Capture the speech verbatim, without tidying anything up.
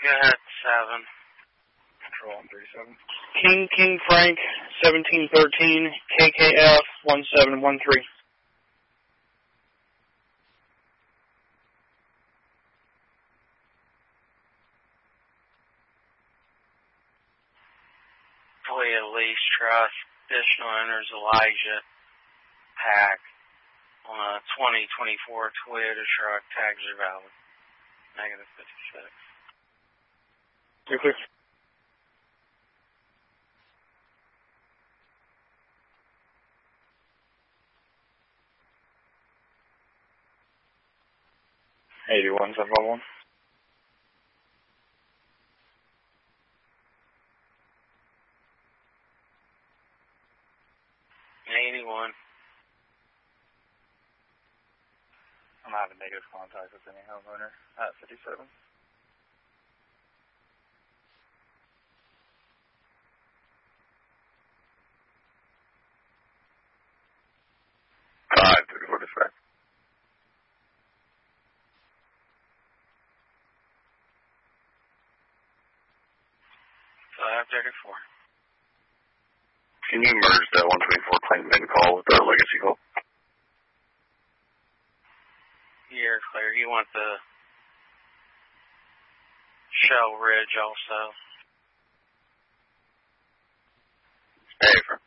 Go ahead, seven. Control on three seven. King King Frank seventeen thirteen K K F one seven one three. Toyota lease trust. Additional owners Elijah Pack on a twenty twenty-four Toyota truck, tags are valid. Negative fifty-six. You're clear. eighty-one seven five one. eighty-one. I'm having negative contact with any homeowner at fifty-seven. Five thirty-four dispatch. five thirty-four. Can you merge that one twenty-four claim bin call with the legacy call? You're clear. You want the Shell Ridge also? Hey, for